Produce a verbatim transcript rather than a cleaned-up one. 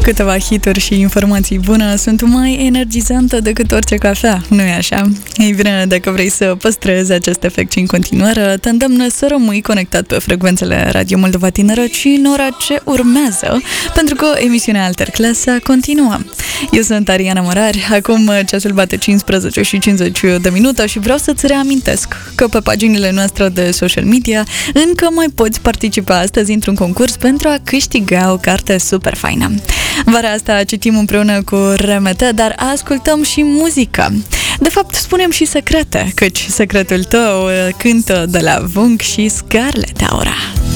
Câteva hituri și informații bune sunt mai energizantă decât orice cafea, nu-i așa? Ei bine, dacă vrei să păstrezi acest efect și în continuare, te îndemnă să rămâi conectat pe frecvențele Radio Moldova Tineret și în ora ce urmează, pentru că emisiunea Alterclasa continuă. Eu sunt Ariana Mărari, acum ceasul bate cincisprezece și cincizeci de minute și vreau să-ți reamintesc că pe paginile noastre de social media încă mai poți participa astăzi într-un concurs pentru a câștiga o carte super faină. Vara asta citim împreună cu R M T, dar ascultăm și muzică. De fapt, spunem și secrete, căci secretul tău cântă de la Vung și Scarlett Aura.